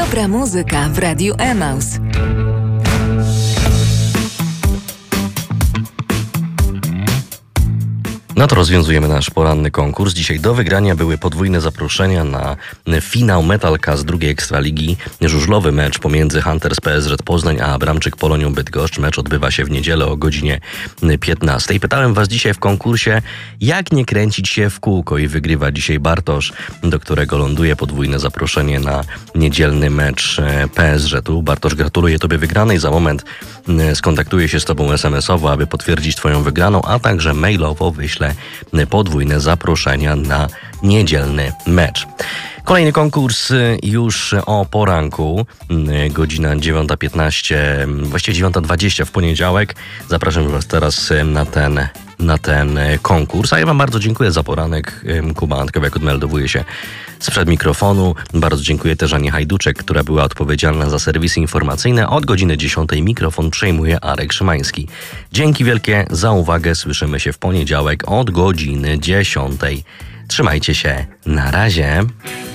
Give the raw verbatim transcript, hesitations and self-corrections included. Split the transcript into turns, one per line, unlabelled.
Dobra muzyka w Radiu Emaus.
No to rozwiązujemy nasz poranny konkurs. Dzisiaj do wygrania były podwójne zaproszenia na finał Metalka z drugiej Ekstraligi. Żużlowy mecz pomiędzy Hunters P S Z Poznań a Abramczyk Polonią Bydgoszcz. Mecz odbywa się w niedzielę o godzinie piętnastej. Pytałem was dzisiaj w konkursie, jak nie kręcić się w kółko, i wygrywa dzisiaj Bartosz, do którego ląduje podwójne zaproszenie na niedzielny mecz P S Z-u. Bartosz, gratuluję tobie wygranej. Za moment skontaktuję się z tobą es em es owo, aby potwierdzić twoją wygraną, a także mailowo wyślę podwójne zaproszenia na niedzielny mecz. Kolejny konkurs już o poranku, godzina dziewiąta piętnaście, właściwie dziewiąta dwadzieścia w poniedziałek. Zapraszam was teraz na ten, na ten konkurs. A ja wam bardzo dziękuję za poranek. Kuba Antkowiak odmeldowuje się sprzed mikrofonu. Bardzo dziękuję też Anie Hajduczek, która była odpowiedzialna za serwisy informacyjne. Od godziny dziesiątej mikrofon przejmuje Arek Szymański. Dzięki wielkie za uwagę. Słyszymy się w poniedziałek od godziny dziesiątej. Trzymajcie się. Na razie.